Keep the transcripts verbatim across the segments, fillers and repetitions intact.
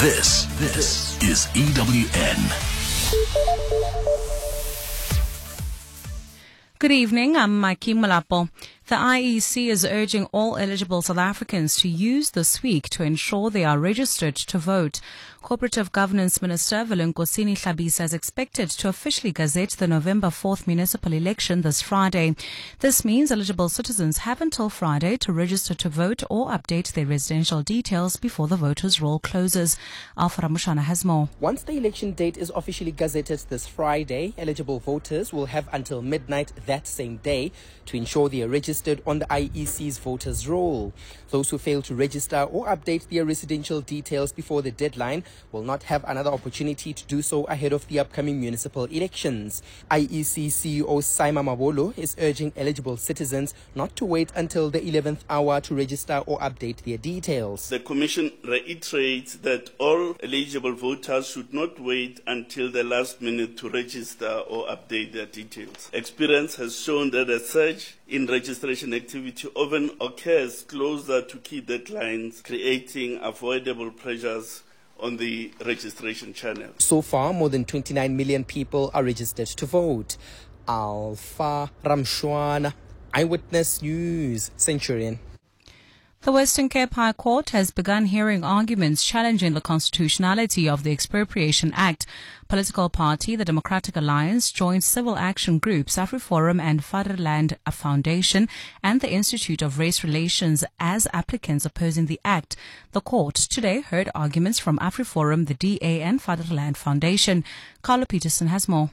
This, this is E W N. Good evening, I'm Maiki Malapo. The I E C is urging all eligible South Africans to use this week to ensure they are registered to vote. Cooperative Governance Minister Vulunkosini Hlabisa is expected to officially gazette the November fourth municipal election this Friday. This means eligible citizens have until Friday to register to vote or update their residential details before the voters' roll closes. Alpha Ramushana has more. Once the election date is officially gazetted this Friday, eligible voters will have until midnight that same day to ensure they are registered on the I E C's voters' roll. Those who fail to register or update their residential details before the deadline will not have another opportunity to do so ahead of the upcoming municipal elections. I E C C E O Saima Mabolo is urging eligible citizens not to wait until the eleventh hour to register or update their details. The Commission reiterates that all eligible voters should not wait until the last minute to register or update their details. Experience has shown that a surge in registration activity often occurs closer to key deadlines, creating avoidable pressures on the registration channel. So far, more than twenty-nine million people are registered to vote. Alpha Ramshwana, Eyewitness News, Centurion. The Western Cape High Court has begun hearing arguments challenging the constitutionality of the Expropriation Act. Political party, the Democratic Alliance, joined civil action groups AfriForum and Vaderland Foundation and the Institute of Race Relations as applicants opposing the act. The court today heard arguments from AfriForum, the D A and Vaderland Foundation. Carlo Peterson has more.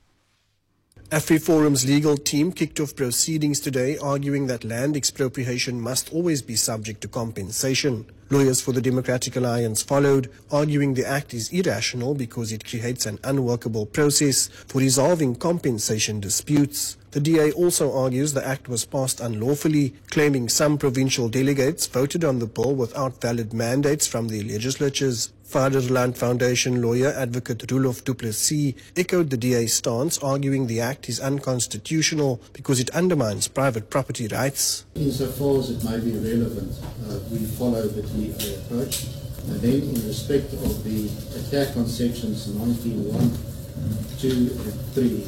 AfriForum's legal team kicked off proceedings today, arguing that land expropriation must always be subject to compensation. Lawyers for the Democratic Alliance followed, arguing the act is irrational because it creates an unworkable process for resolving compensation disputes. The D A also argues the act was passed unlawfully, claiming some provincial delegates voted on the bill without valid mandates from their legislatures. Vaderland Foundation lawyer advocate Roelof du Plessis echoed the D A's stance, arguing the act is unconstitutional because it undermines private property rights. Insofar as it may be relevant, uh, we follow the D A approach. And then in respect of the attack on sections nineteen one, two and three,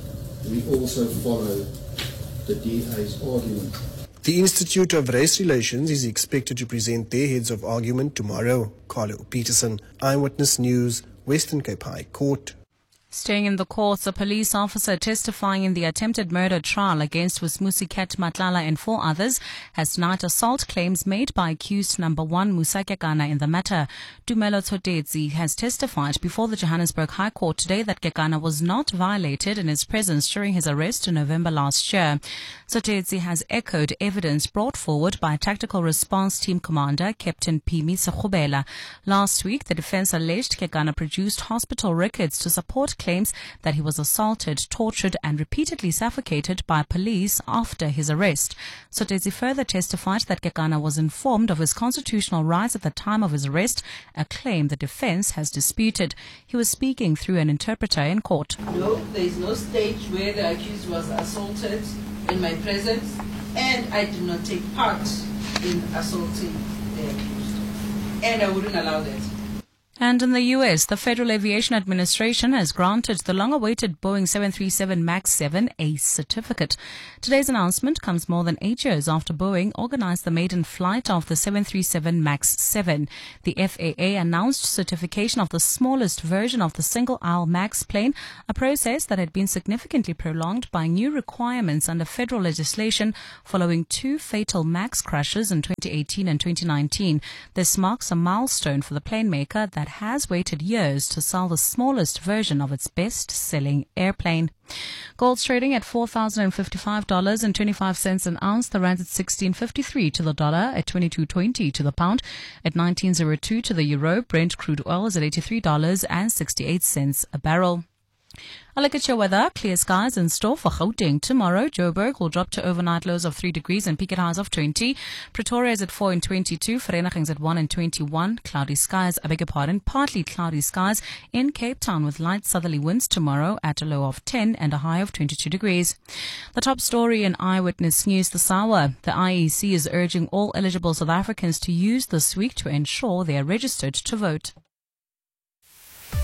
we also follow the D A's argument. The Institute of Race Relations is expected to present their heads of argument tomorrow. Carlo Peterson, Eyewitness News, Western Cape High Court. Staying in the courts, a police officer testifying in the attempted murder trial against Wismusikat Matlala and four others has denied assault claims made by accused number one Musa Kekana in the matter. Tumelo Thodetsi has testified before the Johannesburg High Court today that Kekana was not violated in his presence during his arrest in November last year. Thodetsi has echoed evidence brought forward by Tactical Response Team Commander Captain Pimi Sekhubela. Last week, the defense alleged Kekana produced hospital records to support claims that he was assaulted, tortured and repeatedly suffocated by police after his arrest. Thodetsi further testified that Kekana was informed of his constitutional rights at the time of his arrest, a claim the defense has disputed. He was speaking through an interpreter in court. No, there is no stage where the accused was assaulted in my presence, and I did not take part in assaulting the accused, and I wouldn't allow that. And in the U S, the Federal Aviation Administration has granted the long-awaited Boeing seven thirty-seven MAX seven a certificate. Today's announcement comes more than eight years after Boeing organized the maiden flight of the seven thirty-seven MAX seven. The F A A announced certification of the smallest version of the single-aisle MAX plane, a process that had been significantly prolonged by new requirements under federal legislation following two fatal MAX crashes in twenty eighteen and twenty nineteen. This marks a milestone for the plane maker that has waited years to sell the smallest version of its best-selling airplane. Gold's trading at four thousand fifty-five dollars and twenty-five cents an ounce. The rand at sixteen fifty-three to the dollar, at twenty-two twenty to the pound, at nineteen oh two to the euro. Brent crude oil is at eighty-three dollars and sixty-eight cents a barrel. A look at your weather. Clear skies in store for Gauteng. Tomorrow, Joburg will drop to overnight lows of three degrees and peak at highs of twenty. Pretoria is at four and twenty-two. Vereeniging's at one and twenty-one. Cloudy skies, I beg your pardon, partly cloudy skies in Cape Town with light southerly winds tomorrow at a low of ten and a high of twenty-two degrees. The top story in Eyewitness News this hour. The I E C is urging all eligible South Africans to use this week to ensure they are registered to vote.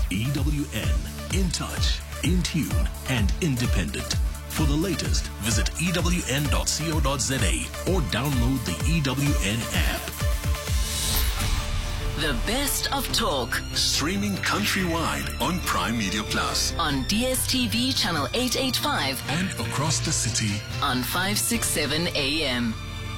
E W N. In touch, in tune, and independent. For the latest, visit E W N dot co dot za or download the E W N app. The best of talk. Streaming countrywide on Prime Media Plus. On D S T V channel eight eighty-five. And across the city. On five sixty-seven A M.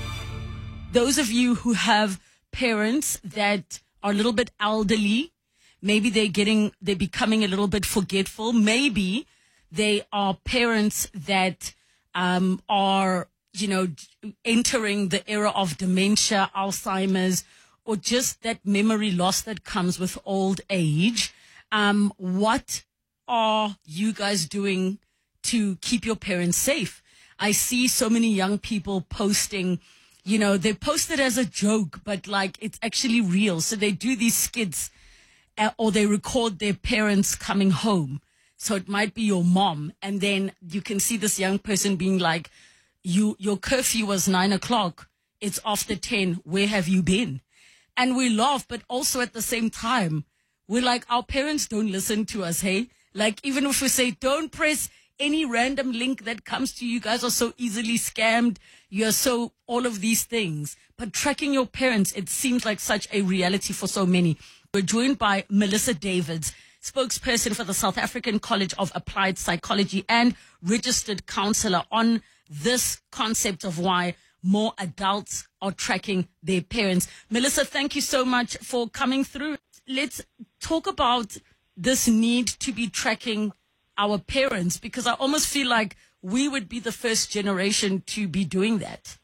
Those of you who have parents that are a little bit elderly, maybe they're getting, they're becoming a little bit forgetful. Maybe they are parents that um, are, you know, entering the era of dementia, Alzheimer's, or just that memory loss that comes with old age. Um, what are you guys doing to keep your parents safe? I see so many young people posting, you know, they post it as a joke, but like it's actually real. So they do these skits uh, or they record their parents coming home. So it might be your mom. And then you can see this young person being like, you, your curfew was nine o'clock. It's after ten. Where have you been? And we laugh, but also at the same time, we're like, our parents don't listen to us, hey? Like, even if we say, don't press any random link that comes to you, you guys are so easily scammed. You're so, all of these things. But tracking your parents, it seems like such a reality for so many. We're joined by Melissa Davids, spokesperson for the South African College of Applied Psychology and registered counselor, on this concept of why more adults are tracking their parents. Melissa, thank you so much for coming through. Let's talk about this need to be tracking our parents, because I almost feel like we would be the first generation to be doing that.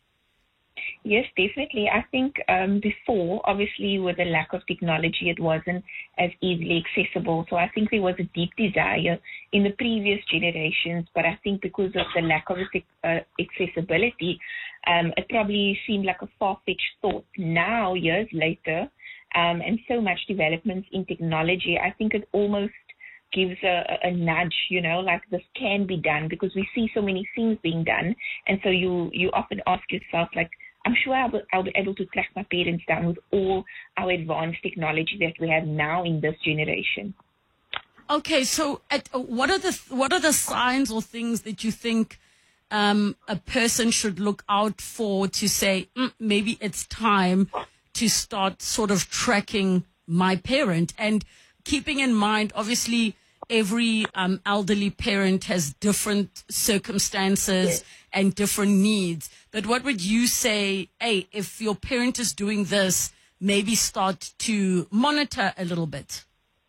Yes, definitely. I think um, before, obviously, with the lack of technology, it wasn't as easily accessible. So I think there was a deep desire in the previous generations, but I think because of the lack of uh, accessibility, um, it probably seemed like a far-fetched thought. Now, years later, um, and so much developments in technology, I think it almost gives a, a nudge, you know, like this can be done, because we see so many things being done. And so you, you often ask yourself, like, I'm sure I'll be, I'll be able to track my parents down with all our advanced technology that we have now in this generation. Okay, so at, uh, what are the what are the signs or things that you think um, a person should look out for to say, mm, maybe it's time to start sort of tracking my parent? And keeping in mind, obviously, every um, elderly parent has different circumstances yes. and different needs. But what would you say, hey, if your parent is doing this, maybe start to monitor a little bit?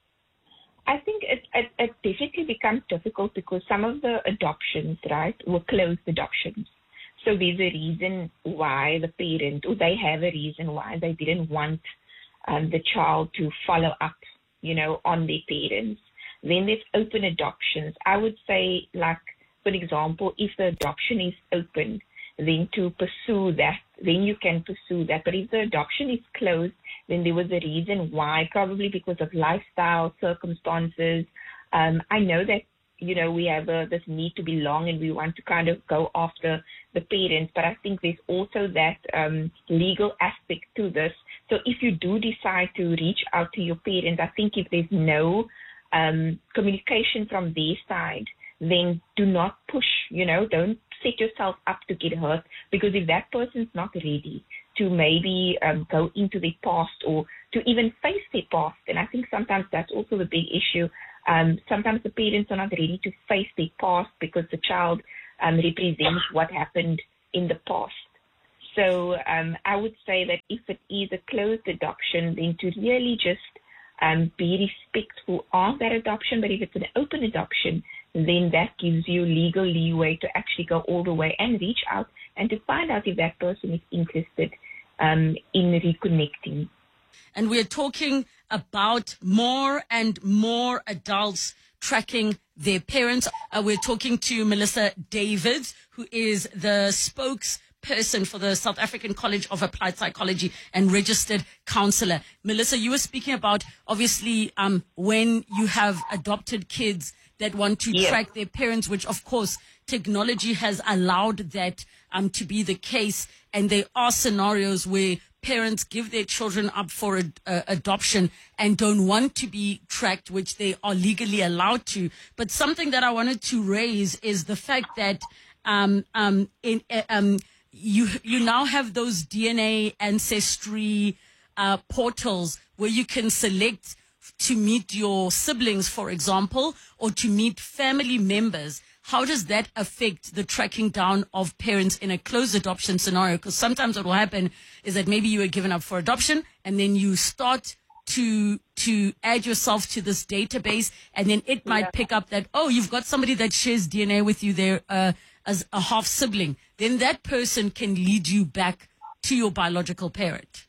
I think it, it, it definitely becomes difficult because some of the adoptions, right, were closed adoptions. So there's a reason why the parent, or they have a reason why they didn't want um, the child to follow up, you know, on their parents. Then there's open adoptions. I would say, like, for example, if the adoption is open, then to pursue that, then you can pursue that. But if the adoption is closed, then there was a reason why, probably because of lifestyle circumstances. Um, I know that, you know, we have a, this need to belong and we want to kind of go after the parents, but I think there's also that um, legal aspect to this. So if you do decide to reach out to your parents, I think if there's no um, communication from their side, then do not push, you know, don't set yourself up to get hurt, because if that person's not ready to maybe um, go into their past or to even face their past, and I think sometimes that's also the big issue. Um, sometimes the parents are not ready to face their past because the child um, represents what happened in the past. So um, I would say that if it is a closed adoption, then to really just um, be respectful of that adoption. But if it's an open adoption, then that gives you legal leeway to actually go all the way and reach out and to find out if that person is interested um, in reconnecting. And we're talking about more and more adults tracking their parents. Uh, we're talking to Melissa Davids, who is the spokesperson for the South African College of Applied Psychology and registered counselor. Melissa, you were speaking about, obviously, um, when you have adopted kids that want to yeah. track their parents, which, of course, technology has allowed that um, to be the case. And there are scenarios where parents give their children up for ad, uh, adoption and don't want to be tracked, which they are legally allowed to. But something that I wanted to raise is the fact that um, um, in, uh, um, you you now have those D N A ancestry uh, portals where you can select to meet your siblings, for example, or to meet family members. How does that affect the tracking down of parents in a closed adoption scenario? Because sometimes what will happen is that maybe you were given up for adoption and then you start to to add yourself to this database, and then it might pick up that, oh, you've got somebody that shares D N A with you there uh, as a half sibling. Then that person can lead you back to your biological parent.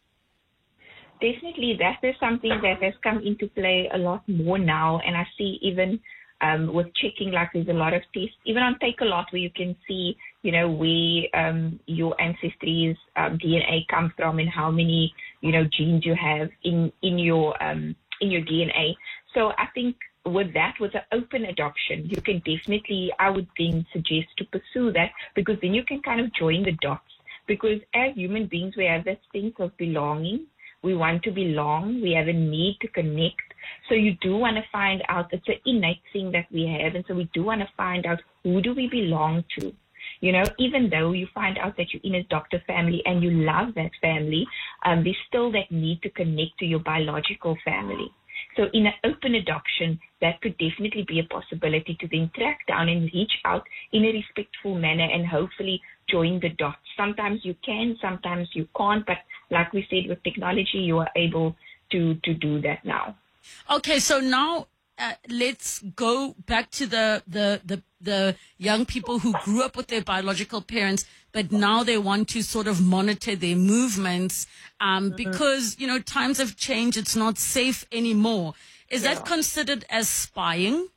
Definitely, that is something that has come into play a lot more now, and I see even um, with checking, like there's a lot of tests, even on Take a Lot, where you can see, you know, where um, your ancestry's um, D N A come from and how many, you know, genes you have in in your um, in your D N A. So I think with that, with an open adoption, you can definitely, I would then suggest to pursue that, because then you can kind of join the dots. Because as human beings, we have that sense of belonging. We want to belong. We have a need to connect. So you do want to find out, it's an innate thing that we have. And so we do want to find out, who do we belong to? You know, even though you find out that you're in a doctor family and you love that family, um, there's still that need to connect to your biological family. So in an open adoption, that could definitely be a possibility to then track down and reach out in a respectful manner and hopefully join the dots. Sometimes you can, sometimes you can't, but like we said, with technology, you are able to, to do that now. Okay, so now uh, let's go back to the, the, the, the young people who grew up with their biological parents, but now they want to sort of monitor their movements um, mm-hmm. because, you know, times have changed. It's not safe anymore. Is yeah. that considered as spying?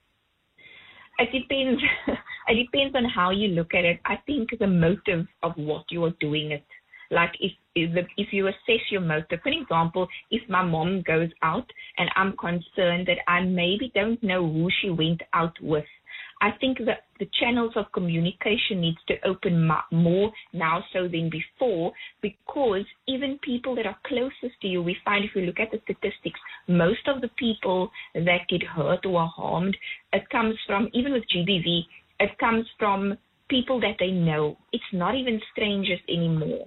It depends. It depends on how you look at it. I think the motive of what you are doing it. Like if if, the, if you assess your motive, for example, if my mom goes out and I'm concerned that I maybe don't know who she went out with, I think that the channels of communication needs to open more now so than before, because even people that are closest to you, we find if we look at the statistics, most of the people that get hurt or are harmed, it comes from, even with G B V, it comes from people that they know. It's not even strangers anymore.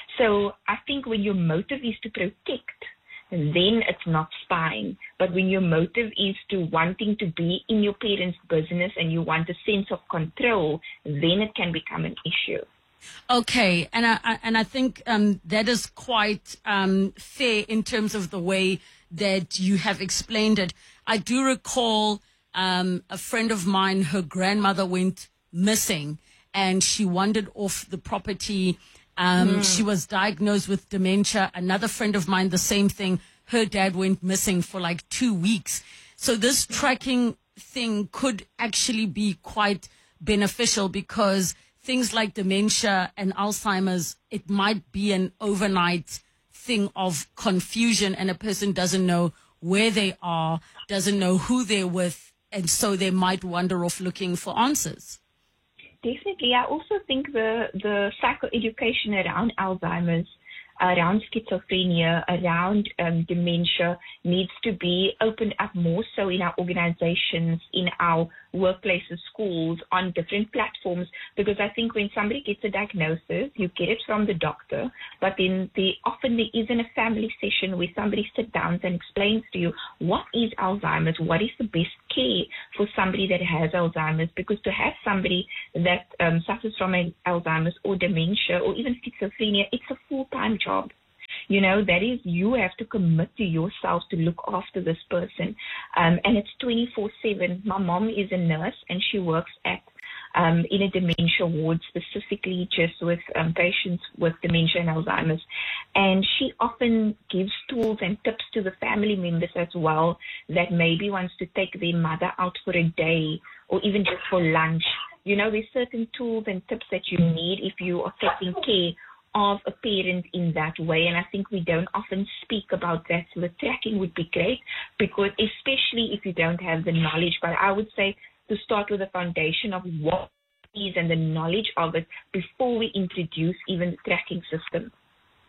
So I think when your motive is to protect, then it's not spying. But when your motive is to wanting to be in your parents' business and you want a sense of control, then it can become an issue. Okay, and I, and I think um, that is quite um, fair in terms of the way that you have explained it. I do recall um, a friend of mine, her grandmother went missing and she wandered off the property. Um, mm. She was diagnosed with dementia. Another friend of mine, the same thing. Her dad went missing for like two weeks. So this tracking thing could actually be quite beneficial, because things like dementia and Alzheimer's, it might be an overnight thing of confusion and a person doesn't know where they are, doesn't know who they're with, and so they might wander off looking for answers. Definitely. I also think the, the psychoeducation around Alzheimer's, around schizophrenia, around um, dementia needs to be opened up more so in our organizations, in our workplaces, schools, on different platforms, because I think when somebody gets a diagnosis, you get it from the doctor, but then the, often there isn't a family session where somebody sits down and explains to you what is Alzheimer's, what is the best care for somebody that has Alzheimer's, because to have somebody that um, suffers from Alzheimer's or dementia or even schizophrenia, it's a full-time job. You know, that is, you have to commit to yourself to look after this person. Um, and it's twenty-four seven. My mom is a nurse and she works at um, in a dementia ward, specifically just with um, patients with dementia and Alzheimer's. And she often gives tools and tips to the family members as well, that maybe wants to take their mother out for a day or even just for lunch. You know, there's certain tools and tips that you need if you are taking care of a parent in that way, and I think we don't often speak about that. So the tracking would be great, because especially if you don't have the knowledge, but I would say to start with the foundation of what is and the knowledge of it before we introduce even the tracking system.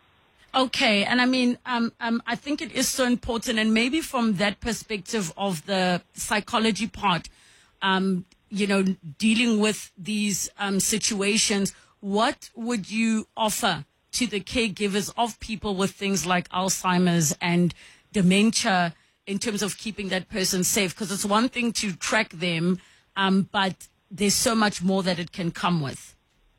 Okay, and I mean, um, um, I think it is so important, and maybe from that perspective of the psychology part, um, you know, dealing with these um, situations, what would you offer to the caregivers of people with things like Alzheimer's and dementia in terms of keeping that person safe? Because it's one thing to track them, um, but there's so much more that it can come with.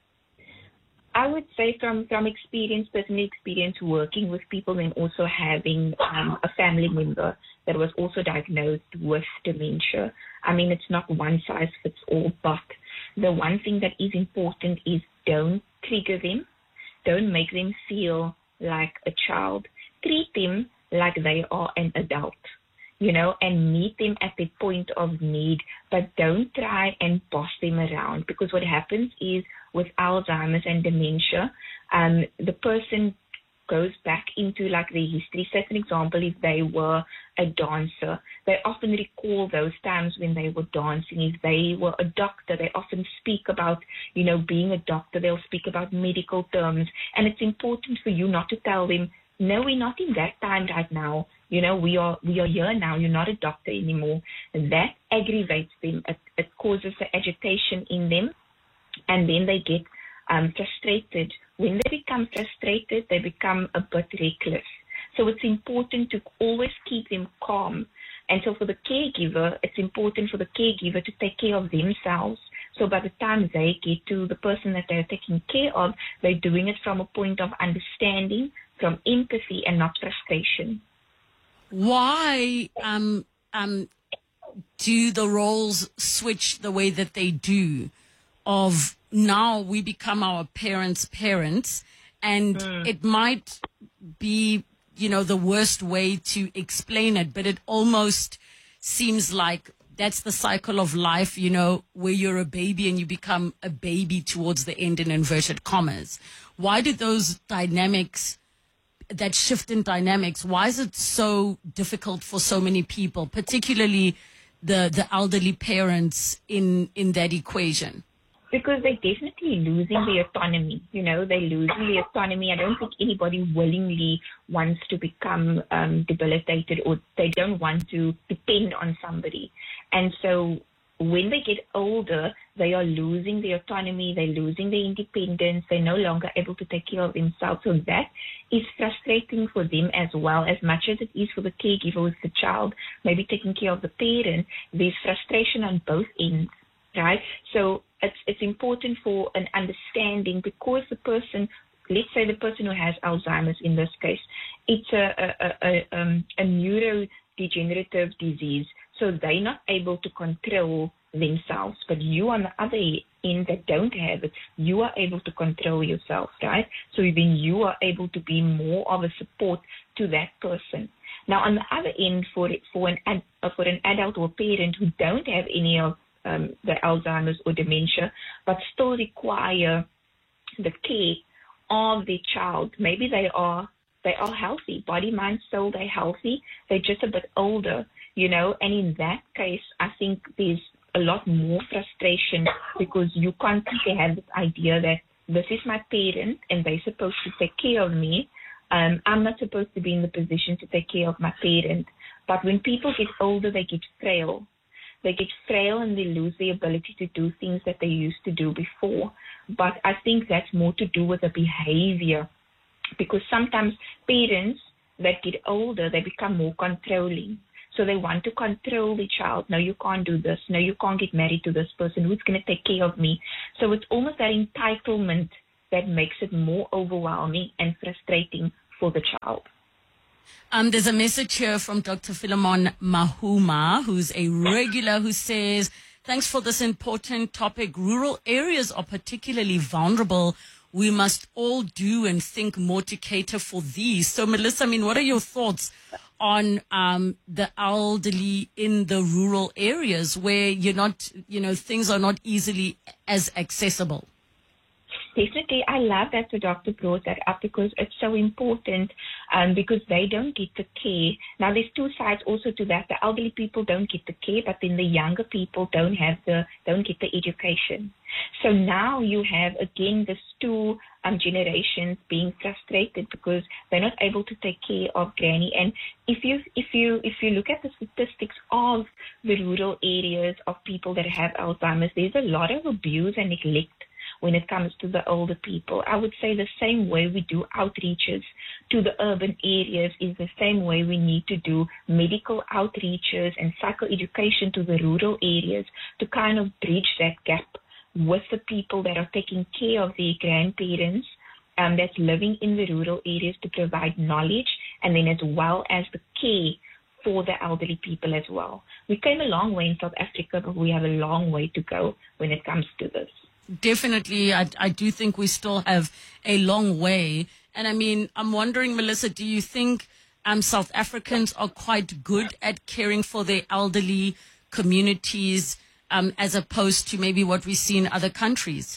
I would say from, from experience, personal experience working with people and also having um, a family member that was also diagnosed with dementia. I mean, it's not one size fits all, but the one thing that is important is don't trigger them. Don't make them feel like a child. Treat them like they are an adult, you know, and meet them at the point of need, but don't try and boss them around, because what happens is with Alzheimer's and dementia, um, the person goes back into like their history. Say, for example, if they were a dancer, they often recall those times when they were dancing. If they were a doctor, they often speak about, you know, being a doctor. They'll speak about medical terms. And it's important for you not to tell them, no, we're not in that time right now. You know, we are we are here now. You're not a doctor anymore. And that aggravates them. It, it causes the agitation in them. And then they get um, frustrated. When they become frustrated, they become a bit reckless. So it's important to always keep them calm. And so for the caregiver, it's important for the caregiver to take care of themselves. So by the time they get to the person that they're taking care of, they're doing it from a point of understanding, from empathy, and not frustration. Why um, um, do the roles switch the way that they do? Of now we become our parents' parents, and mm. it might be, you know, the worst way to explain it, but it almost seems like that's the cycle of life, you know, where you're a baby and you become a baby towards the end in inverted commas. Why do those dynamics, that shift in dynamics, why is it so difficult for so many people, particularly the, the elderly parents in, in that equation? Because they're definitely losing the autonomy. You know, they're losing the autonomy. I don't think anybody willingly wants to become um, debilitated, or they don't want to depend on somebody. And so when they get older, they are losing the autonomy. They're losing their independence. They're no longer able to take care of themselves. So that is frustrating for them as well, as much as it is for the caregiver with the child, maybe taking care of the parent. There's frustration on both ends, right? So It's, it's important for an understanding, because the person, let's say the person who has Alzheimer's in this case, it's a, a, a, um, a neurodegenerative disease. So they're not able to control themselves. But you on the other end that don't have it, you are able to control yourself, right? So then you are able to be more of a support to that person. Now on the other end, for, for, an, for an adult or parent who don't have any of Um, the Alzheimer's or dementia, but still require the care of the child. Maybe they are they are healthy, body, mind, soul, they're healthy. They're just a bit older, you know. And in that case, I think there's a lot more frustration, because you constantly have this idea that this is my parent and they're supposed to take care of me. Um, I'm not supposed to be in the position to take care of my parent. But when people get older, they get frail. They get frail and they lose the ability to do things that they used to do before. But I think that's more to do with the behavior, because sometimes parents that get older, they become more controlling. So they want to control the child. No, you can't do this. No, you can't get married to this person. Who's going to take care of me? So it's almost that entitlement that makes it more overwhelming and frustrating for the child. Um, there's a message here from Doctor Philemon Mahuma, who's a regular, who says, thanks for this important topic. Rural areas are particularly vulnerable. We must all do and think more to cater for these. So, Melissa, I mean, what are your thoughts on um, the elderly in the rural areas where you're not, you know, things are not easily as accessible? Definitely, I love that the doctor brought that up because it's so important um, because they don't get the care. Now, there's two sides also to that. The elderly people don't get the care, but then the younger people don't have the don't get the education. So now you have again these two um, generations being frustrated because they're not able to take care of granny. And if you if you if you look at the statistics of the rural areas of people that have Alzheimer's, there's a lot of abuse and neglect when it comes to the older people. I would say the same way we do outreaches to the urban areas is the same way we need to do medical outreaches and psychoeducation to the rural areas to kind of bridge that gap with the people that are taking care of their grandparents um, that's living in the rural areas to provide knowledge and then as well as the care for the elderly people as well. We came a long way in South Africa, but we have a long way to go when it comes to this. Definitely, I, I do think we still have a long way. And I mean, I'm wondering, Melissa, do you think um, South Africans are quite good at caring for their elderly communities um, as opposed to maybe what we see in other countries?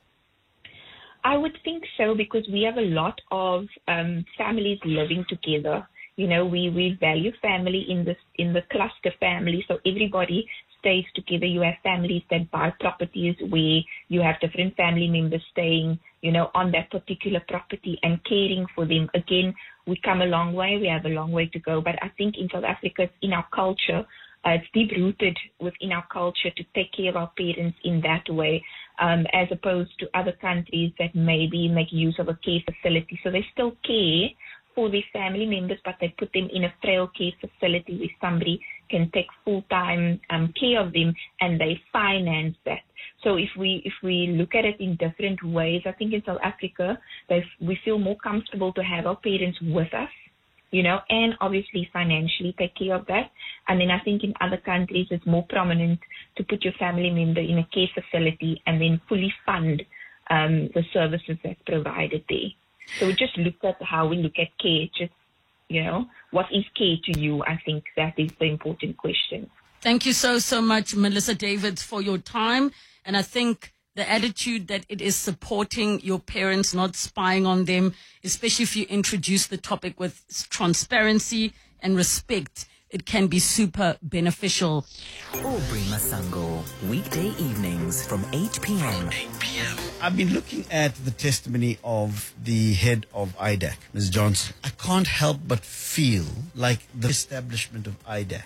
I would think so because we have a lot of um, families living together. You know, we, we value family in the, in the cluster family, so everybody stays together. You have families that buy properties where you have different family members staying, you know, on that particular property and caring for them. Again, we come a long way. We have a long way to go. But I think in South Africa, it's in our culture. Uh, it's deep-rooted within our culture to take care of our parents in that way, um, as opposed to other countries that maybe make use of a care facility. So they still care for their family members, but they put them in a frail care facility where somebody can take full-time um, care of them, and they finance that. So if we if we look at it in different ways, I think in South Africa, we feel more comfortable to have our parents with us, you know, and obviously financially take care of that. And then I think in other countries, it's more prominent to put your family member in a care facility and then fully fund um, the services that's provided there. So we just look at how we look at care, just, you know, what is care to you? I think that is the important question. Thank you so, so much, Melissa Davids, for your time. And I think the attitude that it is supporting your parents, not spying on them, especially if you introduce the topic with transparency and respect, it can be super beneficial. Aubrey Masango, weekday evenings from eight p.m. eight p.m. I've been looking at the testimony of the head of I D A C, Miz Johnson. I can't help but feel like the establishment of I D A C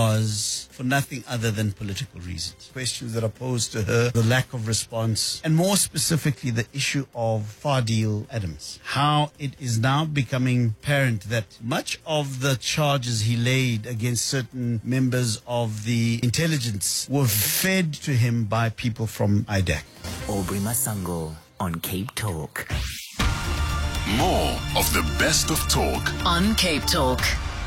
was for nothing other than political reasons. Questions that are posed to her, the lack of response, and more specifically the issue of Fadil Adams. How it is now becoming apparent that much of the charges he laid against certain members of the intelligence were fed to him by people from I D A C. Aubrey Masango on Cape Talk. More of the best of talk on Cape Talk.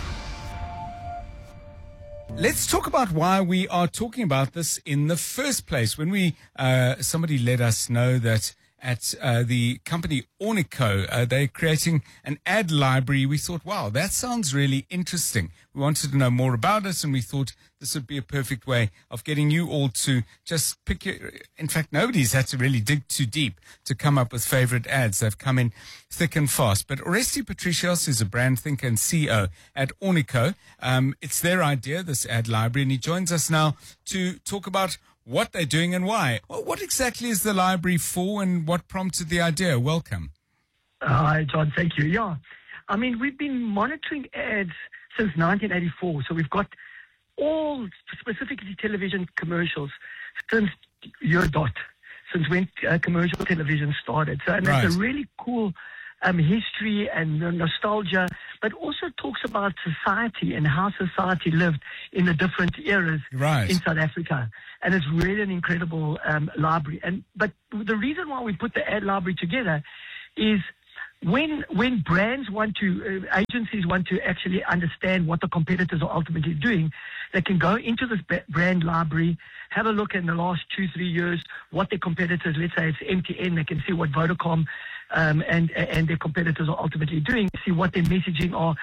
Let's talk about why we are talking about this in the first place. When we uh, somebody let us know that at uh, the company Ornico, uh, they're creating an ad library. We thought, wow, that sounds really interesting. We wanted to know more about it, and we thought this would be a perfect way of getting you all to just pick your... In fact, nobody's had to really dig too deep to come up with favorite ads. They've come in thick and fast. But Oresti Patricios is a brand thinker and C E O at Ornico. Um, it's their idea, this ad library, and he joins us now to talk about what they're doing and why. Well, what exactly is the library for, and what prompted the idea? Welcome. Hi, John. Thank you. Yeah. I mean, we've been monitoring ads since nineteen eighty-four. So we've got all specifically television commercials since year dot, since when uh, commercial television started. So, and Right. it's a really cool um, history and uh, nostalgia, but also talks about society and how society lived in the different eras Right. in South Africa. And it's really an incredible um, library. And but the reason why we put the ad library together is when when brands want to, uh, agencies want to actually understand what the competitors are ultimately doing, they can go into this ba- brand library, have a look in the last two, three years, what their competitors, let's say it's M T N, they can see what Vodacom um, and and their competitors are ultimately doing, see what their messaging are.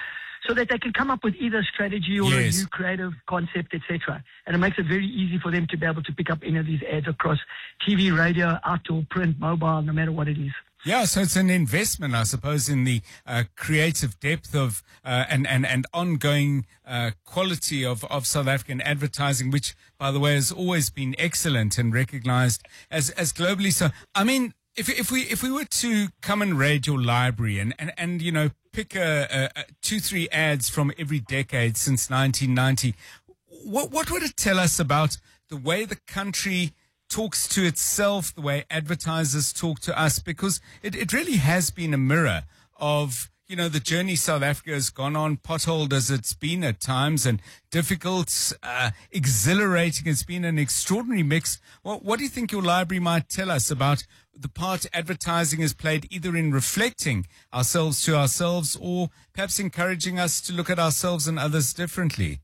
so that they can come up with either a strategy or Yes. a new creative concept, et cetera. And it makes it very easy for them to be able to pick up any of these ads across T V, radio, outdoor, print, mobile, no matter what it is. Yeah, so it's an investment, I suppose, in the uh, creative depth of uh, and, and, and ongoing uh, quality of, of South African advertising, which, by the way, has always been excellent and recognized as, as globally. So, I mean, if if we if we were to come and raid your library and, and, and you know, pick a, a, a two, three ads from every decade since nineteen ninety, what what would it tell us about the way the country talks to itself, the way advertisers talk to us? Because it, it really has been a mirror of, you know, the journey South Africa has gone on, potholed as it's been at times, and difficult, uh, exhilarating. It's been an extraordinary mix. What, what do you think your library might tell us about the part advertising has played, either in reflecting ourselves to ourselves or perhaps encouraging us to look at ourselves and others differently?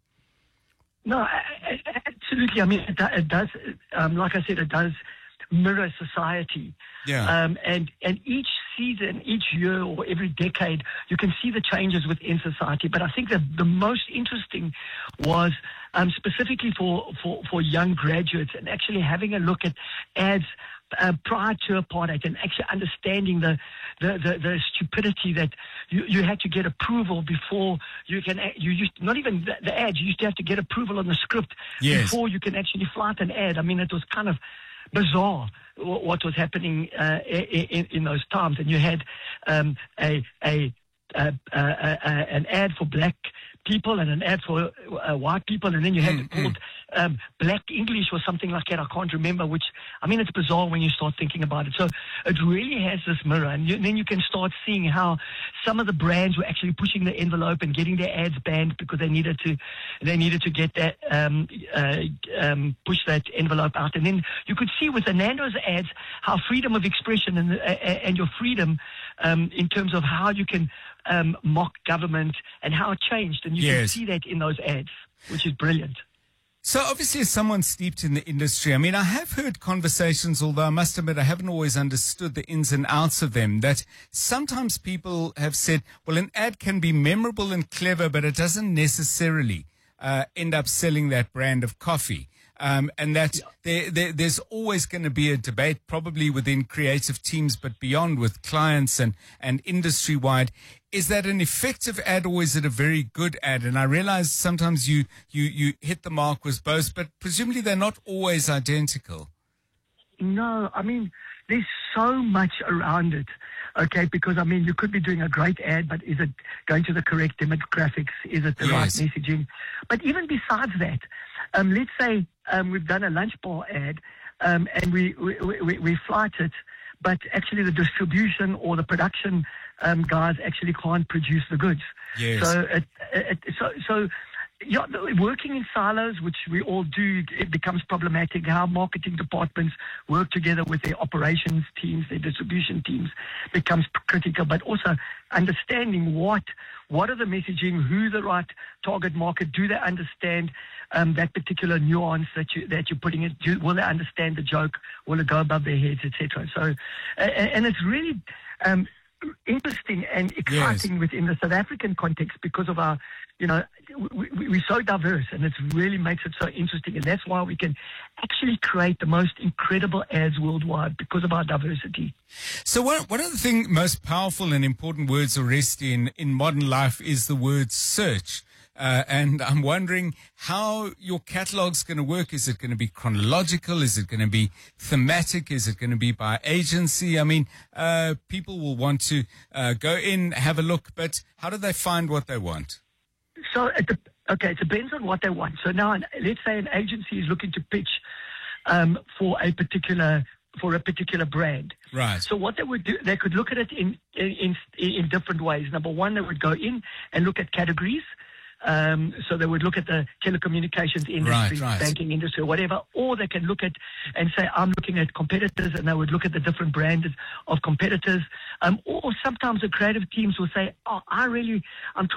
No, I- I- absolutely. I mean, it, do- it does, um, like I said, it does mirror society. Yeah. Um, and, and each season, each year or every decade, you can see the changes within society. But I think that the most interesting was um, specifically for, for, for young graduates, and actually having a look at ads Uh, prior to apartheid, and actually understanding the the, the, the stupidity that you, you had to get approval before you can a- you used not even the, the ads, you used to have to get approval on the script Yes. before you can actually flight an ad. I mean, it was kind of bizarre wh- what was happening uh, in, in, in those times. And you had um, a, a, a, a, a an ad for black people and an ad for uh, white people, and then you had Mm, it called um, Black English or something like that. I can't remember which. I mean, it's bizarre when you start thinking about it. So it really has this mirror, and, you, and then you can start seeing how some of the brands were actually pushing the envelope and getting their ads banned because they needed to, they needed to get that um, uh, um, push that envelope out. And then you could see with the Nando's ads how freedom of expression and uh, and your freedom um, in terms of how you can um, mock government and how it changed, and you can Yes. see that in those ads, which is brilliant. So obviously, as someone steeped in the industry, I mean, I have heard conversations, although I must admit I haven't always understood the ins and outs of them, that sometimes people have said, well, an ad can be memorable and clever, but it doesn't necessarily uh, end up selling that brand of coffee. Um, and that there, there, there's always going to be a debate, probably within creative teams, but beyond with clients and, and industry-wide. Is that an effective ad, or is it a very good ad? And I realize sometimes you, you, you hit the mark with both, but presumably they're not always identical. No, I mean, there's so much around it, okay? Because, I mean, you could be doing a great ad, but is it going to the correct demographics? Is it the Yes. right messaging? But even besides that, um, let's say um, we've done a lunch bar ad um, and we, we, we, we flight it, but actually the distribution or the production um, guys actually can't produce the goods. Yes. So, it, it, so, so yeah, working in silos, which we all do, it becomes problematic. How marketing departments work together with their operations teams, their distribution teams, becomes critical. But also understanding what what are the messaging, who the right target market, do they understand um, that particular nuance that you that you're putting in? Do, will they understand the joke? Will it go above their heads, et cetera? So, uh, and it's really um, interesting and exciting Yes. within the South African context because of our, you know, we, we, we're so diverse, and it really makes it so interesting. And that's why we can actually create the most incredible ads worldwide, because of our diversity. So one, one of the things, most powerful and important words, Oresti, in, in modern life is the word search. Uh, and I'm wondering how your catalog's going to work. Is it going to be chronological? Is it going to be thematic? Is it going to be by agency? I mean, uh, people will want to uh, go in, have a look, but how do they find what they want? So, it, de- okay, it depends on what they want. So now, an, let's say an agency is looking to pitch um, for a particular for a particular brand. Right. So what they would do, they could look at it in in in, in different ways. Number one, they would go in and look at categories. Um, so they would look at the telecommunications industry, Right, right. banking industry, or whatever, or they can look at and say, I'm looking at competitors, and they would look at the different brands of competitors. Um, or sometimes the creative teams will say, oh, I really, I'm trying